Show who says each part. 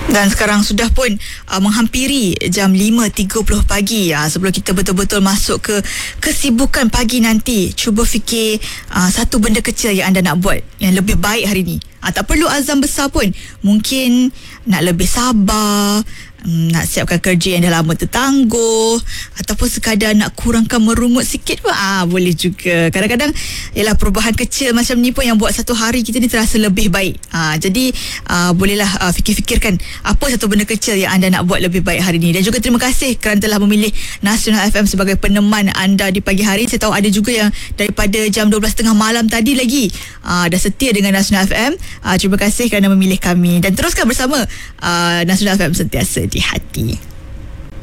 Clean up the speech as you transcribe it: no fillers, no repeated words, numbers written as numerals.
Speaker 1: Dan sekarang sudah pun menghampiri jam 5.30 pagi. Sebelum kita betul-betul masuk ke kesibukan pagi nanti, cuba fikir satu benda kecil yang anda nak buat yang lebih baik hari ni. Tak perlu azam besar pun. Mungkin nak lebih sabar, nak siapkan kerja yang dah lama tertangguh, ataupun sekadar nak kurangkan merungut sikit pun boleh juga. Kadang-kadang ialah perubahan kecil macam ni pun yang buat satu hari kita ni terasa lebih baik. Jadi bolehlah fikir-fikirkan apa satu benda kecil yang anda nak buat lebih baik hari ni. Dan juga terima kasih kerana telah memilih Nasional FM sebagai peneman anda di pagi hari. Saya tahu ada juga yang daripada jam 12.30 malam tadi lagi dah setia dengan Nasional FM. Terima kasih kerana memilih kami dan teruskan bersama Nasional FM sentiasa di hati.